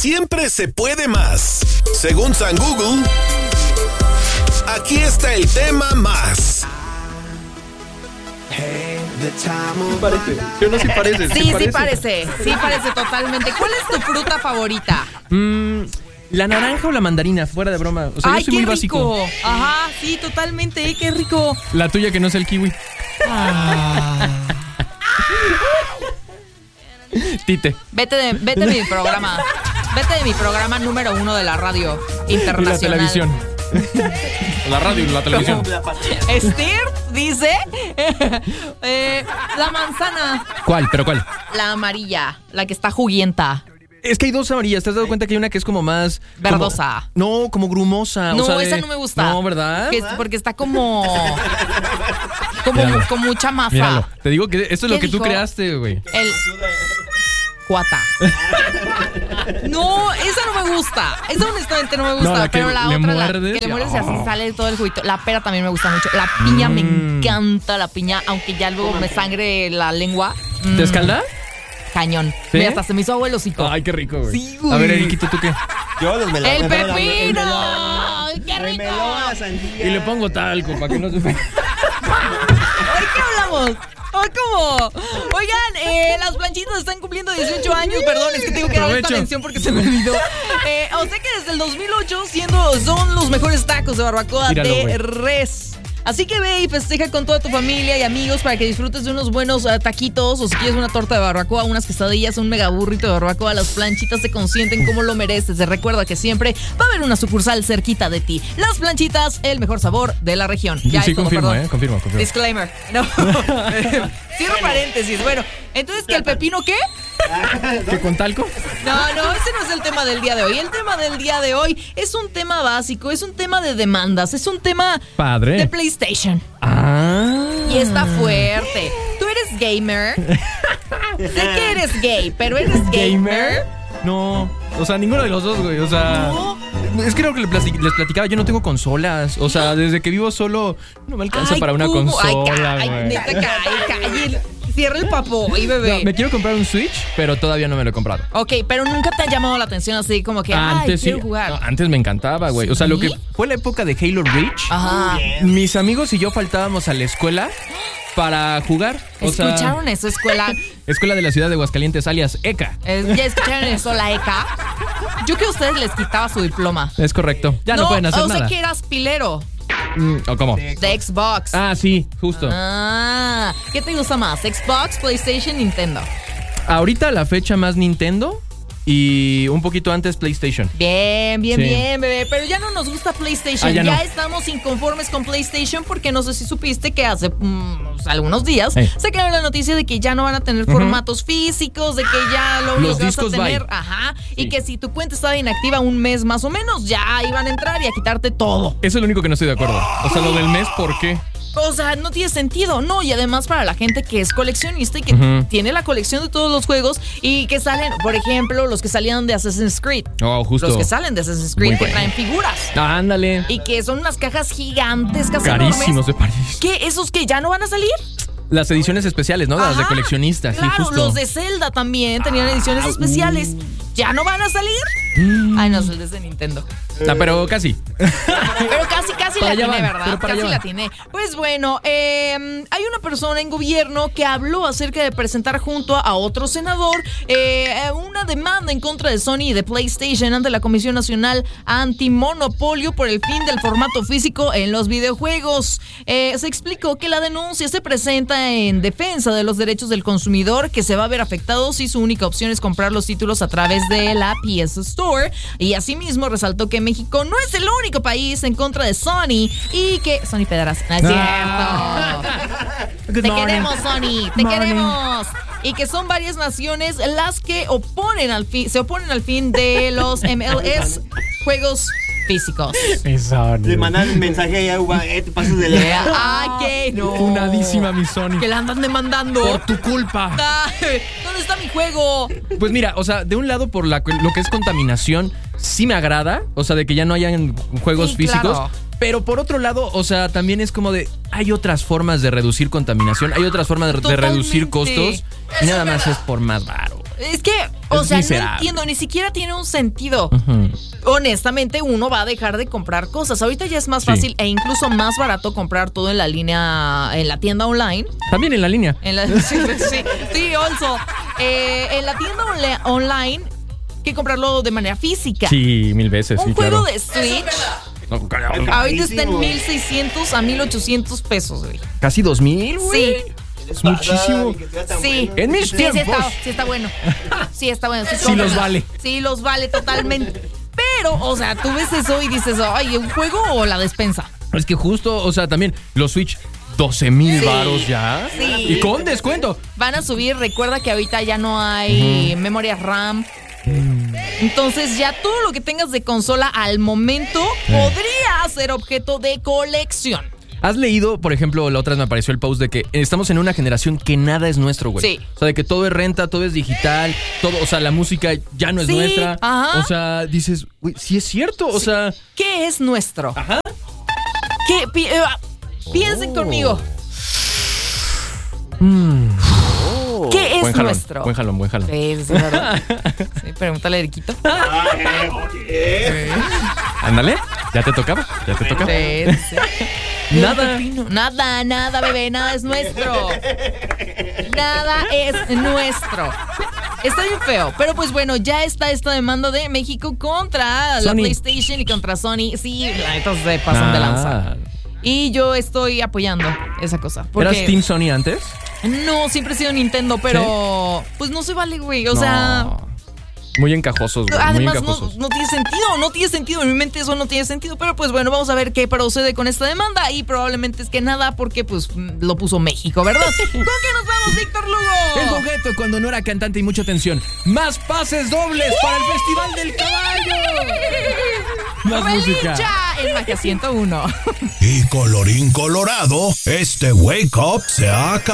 siempre se puede más. Según San Google, aquí está el tema más. Parece. Yo no sé si parece. Sí parece totalmente. ¿Cuál es tu fruta favorita? La naranja o la mandarina, fuera de broma. O sea, ay, yo soy muy rico. básico. Ajá, sí, totalmente, qué rico. La tuya que no es el kiwi. Tite. Vete de mi programa. Vete de mi programa número 1 de la radio internacional. Y la televisión. La radio y la televisión. Esther dice la manzana. ¿Cuál? ¿Pero cuál? La amarilla, la que está juguienta. Es que hay dos amarillas. ¿Te has dado cuenta que hay una que es como más... verdosa? Como grumosa. No, o sea, esa no me gusta. No, ¿verdad? Porque está como con mucha masa. Míralo. Te digo que esto es lo que dijo? tú creaste, güey. El cuata. No, esa no me gusta. Esa honestamente no me gusta. No, la que pero la le otra, muerdes, que le muerdes y así sale todo el juguito. La pera también me gusta mucho. La piña me encanta, la piña, aunque ya luego me sangre la lengua. ¿Te escalda? Cañón. ¿Sí? Mira, hasta se me hizo agua el hocico. Ay, qué rico, güey. Sí, güey. A ver, Eriquito, ¿tú qué? Yo los melones. ¡El pepino! ¡Ay, qué rico! La sandía. Y le pongo talco para que no se... ¿Hoy qué hablamos? ¿Hoy cómo? Oigan, las planchitas están cumpliendo 18 años. Perdón, es que tengo que dar esta mención porque se me olvidó. O sea que desde el 2008 son los mejores tacos de barbacoa. Míralo, de güey. res. Así que ve y festeja con toda tu familia y amigos para que disfrutes de unos buenos taquitos, o si quieres una torta de barbacoa, unas quesadillas, un mega burrito de barbacoa. Las planchitas te consienten como lo mereces. Recuerda que siempre va a haber una sucursal cerquita de ti. Las planchitas, el mejor sabor de la región. Ya Sí, es todo, confirmo, perdón. confirmo. Disclaimer. No. Cierro paréntesis. Bueno, entonces, ¿que el pepino qué? ¿Qué, con talco? No, ese no es el tema del día de hoy. El tema del día de hoy es un tema básico, es un tema de demandas, es un tema Padre. de PlayStation. Y está fuerte. ¿Tú eres gamer? Sé que eres gay, pero ¿eres gamer? No, o sea, ninguno de los dos, güey. O sea, es que creo que les platicaba, yo no tengo consolas. O sea, desde que vivo solo no me alcanza para una consola, Ay, güey. neta, calle. Cierra el papo, y bebé. No, me quiero comprar un Switch, pero todavía no me lo he comprado. Ok, pero nunca te ha llamado la atención así como que, Antes quiero sí. jugar. No, antes me encantaba, güey. O sea, lo que fue la época de Halo Reach. Ajá. Mis amigos y yo faltábamos a la escuela para jugar. O ¿Escucharon eso, escuela? Escuela de la ciudad de Aguascalientes, alias ECA. ¿Ya escucharon eso, la ECA? Yo que a ustedes les quitaba su diploma. Es correcto. Ya no pueden hacer o nada. sea que eras pilero. ¿O cómo? De Xbox. Ah, sí, justo. ¿Qué te gusta más? ¿Xbox, PlayStation, Nintendo? Ahorita la fecha más Nintendo y un poquito antes PlayStation. Bien, Sí. bebé. Pero ya no nos gusta PlayStation. Ya no. Estamos inconformes con PlayStation porque no sé si supiste que hace algunos días se creó la noticia de que ya no van a tener formatos físicos, de que ya lo único Los que vas a discos tener, bye. y que si tu cuenta estaba inactiva un mes más o menos, ya iban a entrar y a quitarte todo. Eso es lo único que no estoy de acuerdo. O sea, lo del mes, ¿por qué? O sea, no tiene sentido, no, y además para la gente que es coleccionista y que tiene la colección de todos los juegos y que salen, por ejemplo, los que salían de Assassin's Creed. Oh, justo. Los que salen de Assassin's Creed Muy que bueno. traen figuras. Ándale. Y que son unas cajas gigantescas Carísimos enormes. de París. ¿Qué? ¿Esos que ya no van a salir? Las ediciones especiales, ¿no? Las de Ajá, casi, claro, justo. los de Zelda también tenían ediciones especiales. ¿Ya no van a salir? Ay, no, Zelda es de Nintendo. Pero casi. Pero casi Para la allá tiene, van, ¿verdad? pero para Casi allá la van. tiene. Pues bueno, hay una persona en gobierno que habló acerca de presentar junto a otro senador una demanda en contra de Sony y de PlayStation ante la Comisión Nacional Antimonopolio por el fin del formato físico en los videojuegos. Se explicó que la denuncia se presenta en defensa de los derechos del consumidor, que se va a ver afectado si su única opción es comprar los títulos a través de la PS Store. Y asimismo resaltó que México no es el único país en contra de Sony y que... Sony Pederas. No es cierto. Te queremos, Sony. Te queremos. Y que son varias naciones las que se oponen al fin de los MLS juegos físicos. Le mandan el mensaje ahí a Uva, te pasas de la... que no. Funadísima mi Sony. Que la andan demandando. Por tu culpa. Ay, ¿dónde está mi juego? Pues mira, o sea, de un lado por lo que es contaminación, sí me agrada. O sea, de que ya no hayan juegos físicos. Claro. Pero por otro lado, o sea, también es como de... Hay otras formas de reducir contaminación, hay otras formas de reducir costos. Y nada más es por más varo. Es que, o Es sea, miserable. no entiendo, ni siquiera tiene un sentido. Honestamente, uno va a dejar de comprar cosas. Ahorita ya es más Sí. fácil e incluso más barato comprar todo en la línea, en la tienda online. También en la línea. Sí, also. En la tienda online que comprarlo de manera física. Sí, 1000 veces, Un sí, juego claro. de Switch No, ahorita está en Carísimo. 1,600 a 1,800 pesos, güey. casi 2000, güey. Sí. Es muchísimo. Sí. En mis Sí, tiempos. sí está bueno. Sí está bueno. Sí los cómprenlo. vale. Sí los vale totalmente. Pero, o sea, tú ves eso y dices, ay, ¿un juego o la despensa? Es que justo, o sea, también los Switch, 12,000 Sí. varos ya. Sí. Y con descuento. Van a subir, recuerda que ahorita ya no hay memoria RAM. Entonces ya todo lo que tengas de consola al momento podría ser objeto de colección. ¿Has leído, por ejemplo, la otra vez me apareció el post de que estamos en una generación que nada es nuestro, güey? Sí. O sea, de que todo es renta, todo es digital, todo, o sea, la música ya no es Sí, nuestra. ajá. O sea, dices, güey, sí es cierto, o sea... ¿Qué es nuestro? Ajá. ¿Qué? Piensen conmigo. ¿Qué es Buen jalón, nuestro? buen jalón, buen jalón. Sí, ¿verdad? Sí, pregúntale a Eriquito. Ándale, ya te tocaba, ya te tocaba. Sí. Nada. Nada, bebé, nada es nuestro. Nada es nuestro. Está bien feo, pero pues bueno, ya está esta demanda de México contra la Sony. PlayStation y contra Sony. Sí, la neta se pasan de lanza. Y yo estoy apoyando esa cosa. Porque ¿Eras Team Sony antes? no, siempre he sido Nintendo, pero pues no se vale, güey. O sea, No. Muy encajosos, güey, muy además encajosos. no tiene sentido. En mi mente eso no tiene sentido. Pero pues bueno, vamos a ver qué procede con esta demanda. Y probablemente es que nada, porque pues lo puso México, ¿verdad? ¿Con qué nos vamos, Víctor En Lugo? concreto, cuando no era cantante y mucha atención, más pases dobles para el Festival del Caballo. Más música. Relincha en Magia 101. Y colorín colorado, este Wake Up se ha acabado.